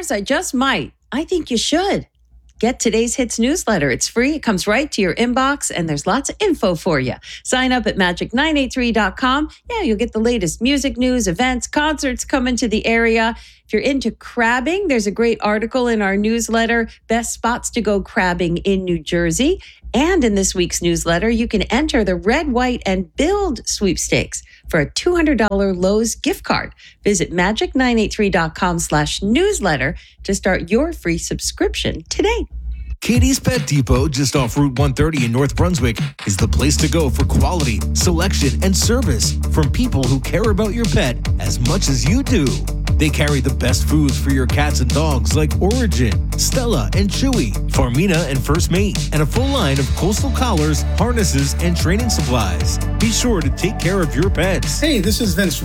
Mars, I just might. I think you should. Get Today's Hits newsletter. It's free. It comes right to your inbox, and there's lots of info for you. Sign up at magic983.com. Yeah, you'll get the latest music news, events, concerts coming to the area. If you're into crabbing, there's a great article in our newsletter, Best Spots to Go Crabbing in New Jersey. And in this week's newsletter, you can enter the Red, White, and Build sweepstakes for a $200 Lowe's gift card. Visit magic983.com/newsletter to start your free subscription today. Katie's Pet Depot, just off Route 130 in North Brunswick, is the place to go for quality, selection, and service from people who care about your pet as much as you do. They carry the best foods for your cats and dogs like Origin, Stella and Chewy, Farmina and First Mate, and a full line of coastal collars, harnesses, and training supplies. Be sure to take care of your pets. Hey, this is Vince